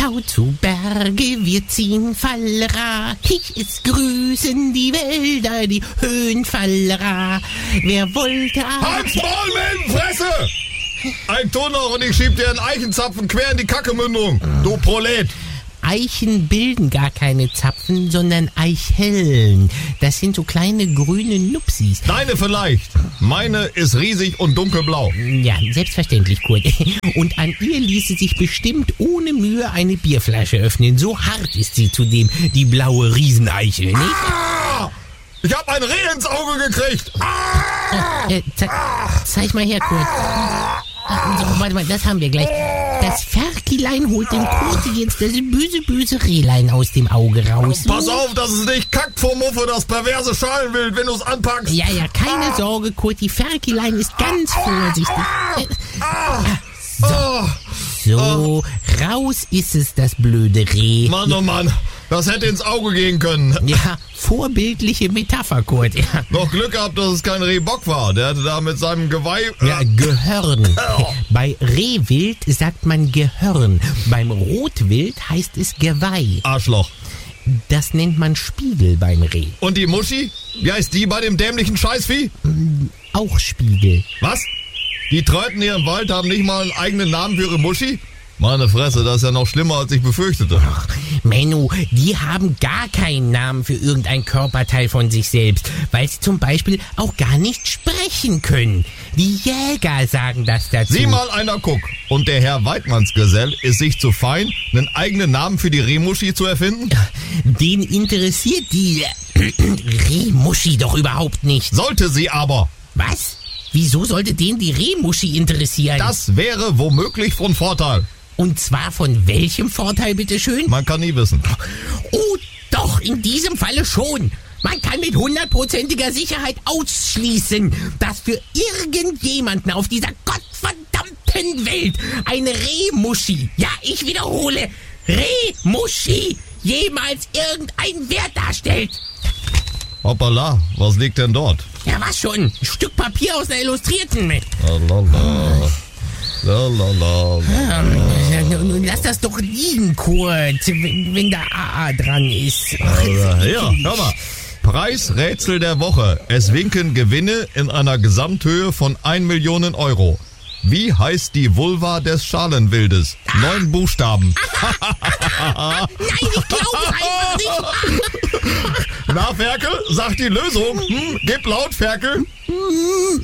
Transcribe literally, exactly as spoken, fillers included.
Bergau zu Berge, wir ziehen Fallera. Ich es grüßen die Wälder, die Höhenfallera. Wer wollte... Halt's Maul, Fresse! Ein Ton noch und ich schieb dir einen Eichenzapfen quer in die Kackemündung, du Prolet! Eichen bilden gar keine Zapfen, sondern Eicheln. Das sind so kleine grüne Nupsis. Deine vielleicht. Meine ist riesig und dunkelblau. Ja, selbstverständlich, Kurt. Und an ihr ließe sich bestimmt ohne Mühe eine Bierflasche öffnen. So hart ist sie zudem, die blaue Rieseneichel, nicht? Ah! Ich hab ein Reh ins Auge gekriegt! Ah! Äh, äh, ze- zeig mal her, Kurt. So, warte mal, das haben wir gleich. Das Ferkilein holt dem Kurt jetzt das böse, böse Rehlein aus dem Auge raus. Pass auf, dass es nicht kackt vor Muffe, das perverse Schalenwild, wenn du es anpackst. Ja, ja, keine Sorge, Kurt, die Ferkilein ist ganz vorsichtig. So, so, raus ist es, das blöde Reh. Mann, oh Mann, das hätte ins Auge gehen können. Ja, vorbildliche Metapher, Kurt. Ja, Noch Glück gehabt, dass es kein Rehbock war. Der hatte da mit seinem Geweih... Äh, ja Gehörn. Bei Rehwild sagt man Gehörn. Beim Rotwild heißt es Geweih. Arschloch. Das nennt man Spiegel beim Reh. Und die Muschi? Wie heißt die bei dem dämlichen Scheißvieh? Auch Spiegel. Was? Die Tröten hier im Wald haben nicht mal einen eigenen Namen für ihre Muschi? Meine Fresse, das ist ja noch schlimmer, als ich befürchtete. Ach, Menno, die haben gar keinen Namen für irgendein Körperteil von sich selbst, weil sie zum Beispiel auch gar nicht sprechen können. Die Jäger sagen das dazu. Sieh mal einer guck. Und der Herr Weidmannsgesell ist sich zu fein, einen eigenen Namen für die Rehmuschi zu erfinden? Den interessiert die äh, Rehmuschi doch überhaupt nicht. Sollte sie aber. Was? Wieso sollte den die Rehmuschi interessieren? Das wäre womöglich von Vorteil. Und zwar von welchem Vorteil, bitteschön? Man kann nie wissen. Oh, doch, in diesem Falle schon. Man kann mit hundertprozentiger Sicherheit ausschließen, dass für irgendjemanden auf dieser gottverdammten Welt eine Rehmuschi, ja, ich wiederhole, Rehmuschi, jemals irgendeinen Wert darstellt. Hoppala, was liegt denn dort? Ja, was schon? Ein Stück Papier aus einer Illustrierten mit. Lalala. Lalala. Ähm, nun lass das doch liegen, Kurt, wenn, wenn da A A dran ist. Ach, Ja, hör mal. Preisrätsel der Woche. Es winken Gewinne in einer Gesamthöhe von ein Million Euro. Wie heißt die Vulva des Schalenwildes? Neun Buchstaben. Nein, ich glaube einfach nicht. Na, Ferkel, sag die Lösung. Hm, gib laut, Ferkel.